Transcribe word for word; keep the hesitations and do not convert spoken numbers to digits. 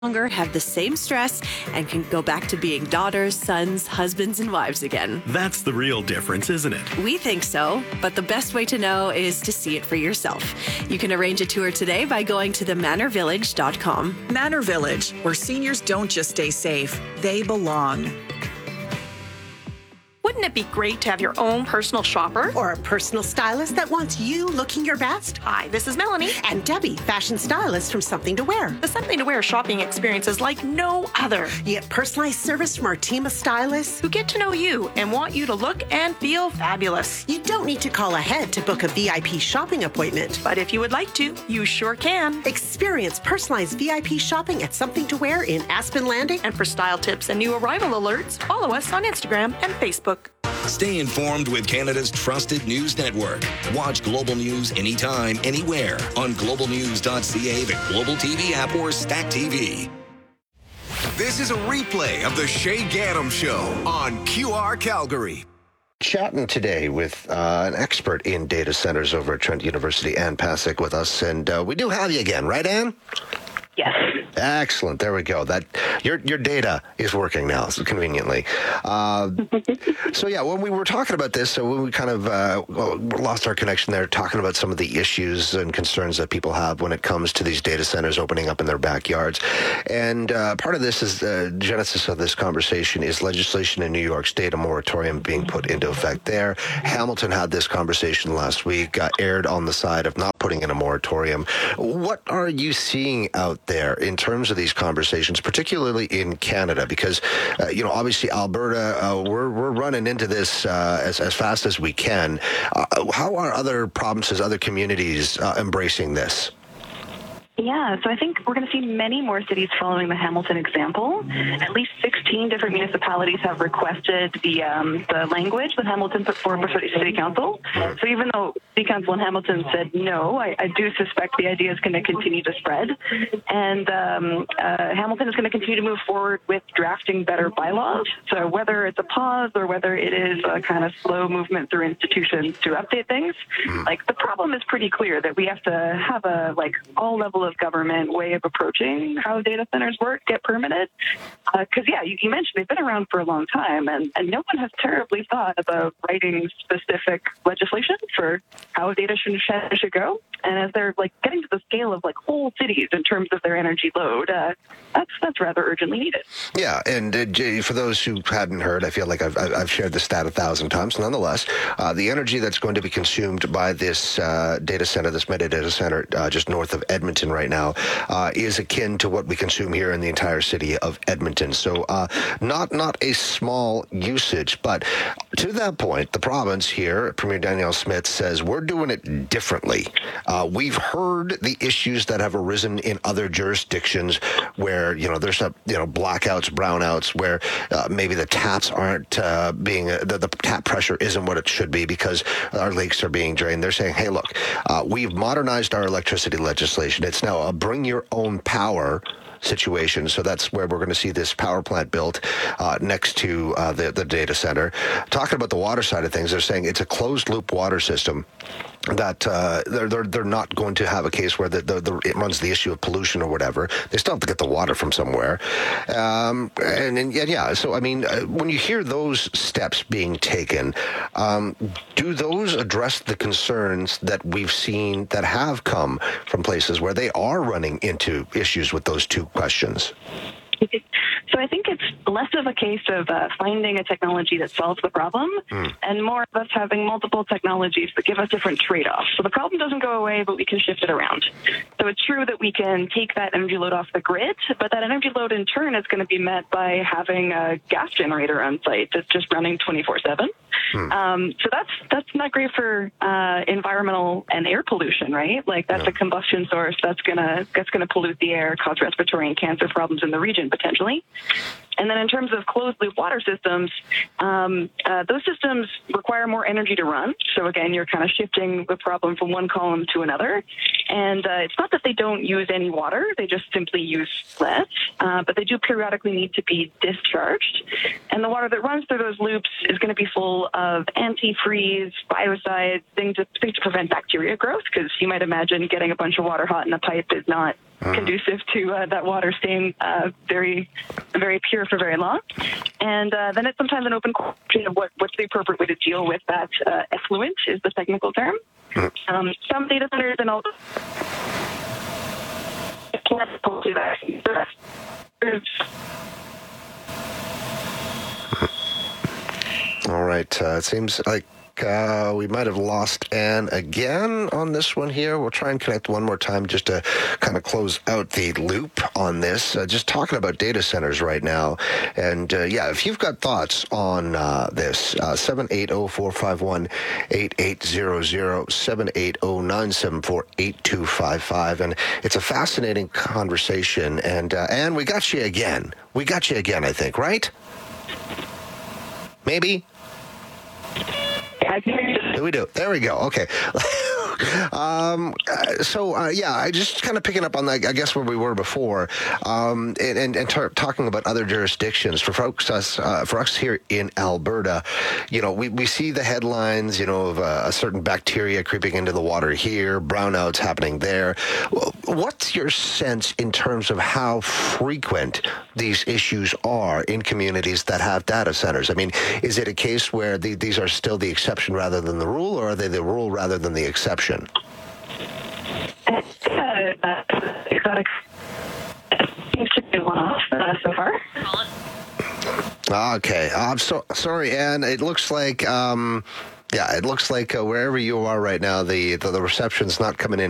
longer have the same stress and can go back to being daughters, sons, husbands, and wives again. That's the real difference, isn't it? We think so, but the best way to know is to see it for yourself. You can arrange a tour today by going to the manor village dot com. Manor Village, where seniors don't just stay safe, they belong. Wouldn't it be great to have your own personal shopper? Or a personal stylist that wants you looking your best? Hi, this is Melanie. And Debbie, fashion stylist from Something to Wear. The Something to Wear shopping experience is like no other. You get personalized service from our team of stylists who get to know you and want you to look and feel fabulous. You don't need to call ahead to book a V I P shopping appointment. But if you would like to, you sure can. Experience personalized V I P shopping at Something to Wear in Aspen Landing. And for style tips and new arrival alerts, follow us on Instagram and Facebook. Stay informed with Canada's trusted news network. Watch Global News anytime, anywhere on global news dot c a, the Global T V app, or Stack T V. This is a replay of the Shay Gaddam Show on Q R Calgary. Chatting today with uh, an expert in data centers over at Trent University, Ann Pasek, with us. And uh, we do have you again, right, Ann? Yes. Excellent. There we go. That your your data is working now, so conveniently. Uh, so yeah, when we were talking about this, so when we kind of uh, well, lost our connection there, talking about some of the issues and concerns that people have when it comes to these data centers opening up in their backyards, and uh, part of this is the genesis of this conversation is legislation in New York State, a moratorium being put into effect there. Hamilton had this conversation last week, uh, aired on the side of not putting in a moratorium. What are you seeing out there in terms of these conversations, particularly in Canada? Because, uh, you know, obviously Alberta, uh, we're we're running into this uh, as, as fast as we can. Uh, how are other provinces, other communities uh, embracing this? Yeah, so I think we're going to see many more cities following the Hamilton example. At least sixteen different municipalities have requested the um, the language that Hamilton put forward before the City Council. So even though City Council in Hamilton said no, I, I do suspect the idea is going to continue to spread. And um, uh, Hamilton is going to continue to move forward with drafting better bylaws. So whether it's a pause or whether it is a kind of slow movement through institutions to update things, like the problem is pretty clear that we have to have a like all level of government way of approaching how data centers work, get permitted. Because, uh, yeah, you, you mentioned they've been around for a long time, and, and no one has terribly thought about writing specific legislation for how data should, should go. And as they're like getting to the scale of like whole cities in terms of their energy load, uh, that's that's rather urgently needed. Yeah, and uh, Jay, for those who hadn't heard, I feel like I've, I've shared the stat a thousand times. Nonetheless, uh, the energy that's going to be consumed by this uh, data center, this meta data center uh, just north of Edmonton right now, uh, is akin to what we consume here in the entire city of Edmonton. So uh, not not a small usage. But to that point, the province here, Premier Danielle Smith, says we're doing it differently. Uh, we've heard the issues that have arisen in other jurisdictions where, you know, there's a, you know, blackouts, brownouts, where uh, maybe the taps aren't uh, being, uh, the, the tap pressure isn't what it should be because our lakes are being drained. They're saying, hey, look, uh, we've modernized our electricity legislation. It's now a bring your own power situation. So that's where we're going to see this power plant built uh, next to uh, the, the data center. Talking about the water side of things, they're saying it's a closed loop water system that uh, they're, they're they're not going to have a case where the, the, the it runs the issue of pollution or whatever. They still have to get the water from somewhere. Um, and, and yeah, so I mean, uh, when you hear those steps being taken, um, do those address the concerns that we've seen that have come from places where they are running into issues with those two questions? So I think it's less of a case of uh, finding a technology that solves the problem mm. and more of us having multiple technologies that give us different trade-offs. So the problem doesn't go away, but we can shift it around. So it's true that we can take that energy load off the grid, but that energy load in turn is going to be met by having a gas generator on site that's just running twenty-four seven. Hmm. Um, so that's that's not great for uh, environmental and air pollution, right? Like that's yeah. a combustion source that's gonna that's gonna pollute the air, cause respiratory and cancer problems in the region potentially. and then in terms of closed-loop water systems, um, uh, those systems require more energy to run. So again, you're kind of shifting the problem from one column to another. And uh, it's not that they don't use any water; they just simply use less. Uh, but they do periodically need to be discharged, and the water that runs through those loops is going to be full of antifreeze, biocides, things to, things to prevent bacteria growth. Because you might imagine getting a bunch of water hot in a pipe is not mm. conducive to uh, that water staying uh, very, very pure for very long. And uh, then it's sometimes an open question of what, what's the appropriate way to deal with that uh, effluent is the technical term. Mm. Um, some data centers and all. All right. Uh, it seems like uh, we might have lost Anne again on this one here. We'll try and connect one more time just to kind of close out the loop on this. Uh, just talking about data centers right now. And uh, yeah, if you've got thoughts on uh, this, uh, seven eight zero, four five one, eight eight zero zero, seven eight zero, nine seven four, eight two five five. And it's a fascinating conversation. And uh, Anne, we got you again. We got you again, I think, right? Maybe? There we do. There we go. Okay. Um, so, uh, yeah, I just kind of picking up on, that, I guess, where we were before, um, and, and, and tar- talking about other jurisdictions. For folks, us, uh, for us here in Alberta, you know, we, we see the headlines, you know, of uh, a certain bacteria creeping into the water here, brownouts happening there. What's your sense in terms of how frequent these issues are in communities that have data centers? I mean, is it a case where the, these are still the exception rather than the rule, or are they the rule rather than the exception? Uh, uh, exotic seems to be one off uh, so far. Okay, I'm so sorry, Anne. It looks like, um, yeah, it looks like uh, wherever you are right now, the the, the reception's not coming in